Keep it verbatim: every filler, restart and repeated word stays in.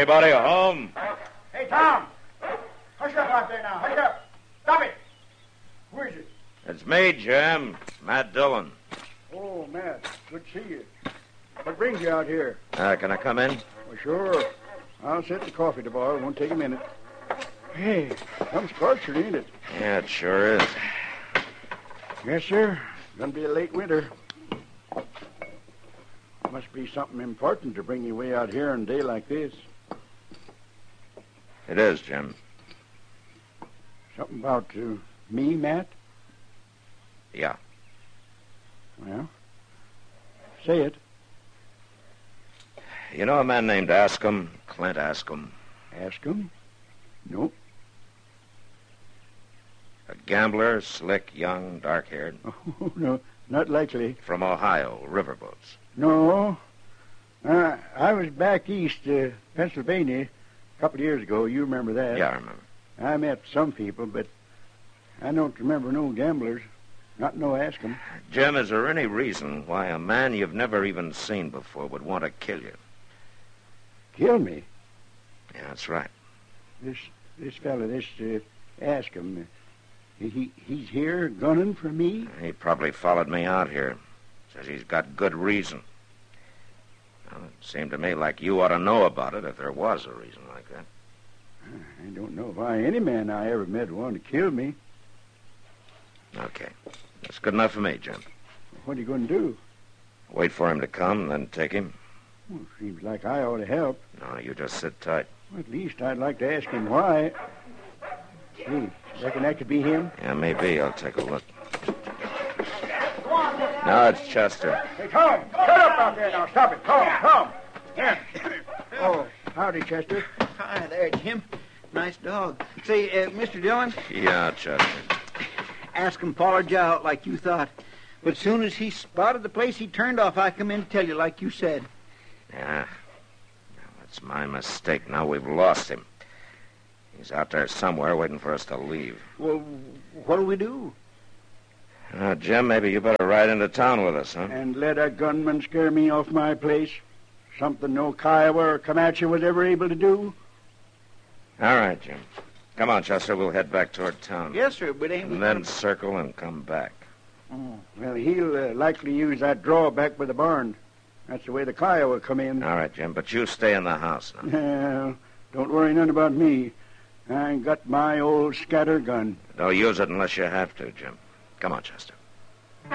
Anybody home? Hey, Tom. Hush up out there now. Hush up. Stop it. Who is it? It's me, Jim. Matt Dillon. Oh, Matt. Good to see you. What brings you out here? Uh, can I come in? Well, sure. I'll set the coffee to boil. It won't take a minute. Hey, some scorcher, ain't it? Yeah, it sure is. Yes, sir. Gonna be a late winter. Must be something important to bring you way out here on a day like this. It is, Jim. Something about uh, me, Matt? Yeah. Well, say it. You know a man named Ascom? Clint Ascom? Ask him? Nope. A gambler, slick, young, dark-haired. Oh, no, not likely. From Ohio, riverboats. No. Uh, I was back east, uh, Pennsylvania, a couple of years ago. You remember that? Yeah, I remember. I met some people, but I don't remember no gamblers. Not no ask 'em. Jim, is there any reason why a man you've never even seen before would want to kill you? Kill me? Yeah, that's right. This this fella, this uh, ask 'em. Uh, he he's here gunning for me? He probably followed me out here. Says he's got good reason. Well, it seemed to me like you ought to know about it if there was a reason like that. I don't know why any man I ever met would want to kill me. Okay. That's good enough for me, Jim. What are you going to do? Wait for him to come, then take him? Well, seems like I ought to help. No, you just sit tight. Well, at least I'd like to ask him why. Gee, reckon that could be him? Yeah, maybe. I'll take a look. No, it's Chester. Hey, Tom, shut up out there now. Stop it. Tom, Tom. Here. Oh, howdy, Chester. Hi there, Jim. Nice dog. Say, uh, Mister Dillon, Yeah, Chester. ask him followed you out like you thought. But soon as he spotted the place he turned off, I come in to tell you like you said. Yeah. That's my mistake. Now we've lost him. He's out there somewhere waiting for us to leave. Well, what'll we do? Uh, Jim, maybe you better ride into town with us, huh? And let a gunman scare me off my place? Something no Kiowa or Comanche was ever able to do? All right, Jim. Come on, Chester. We'll head back toward town. Yes, sir, but ain't we And then gonna... circle and come back. Oh, well, he'll uh, likely use that drawback by the barn. That's the way the Kiowa come in. All right, Jim, but you stay in the house now. Well, don't worry none about me. I got my old scatter gun. Don't use it unless you have to, Jim. Come on, Chester.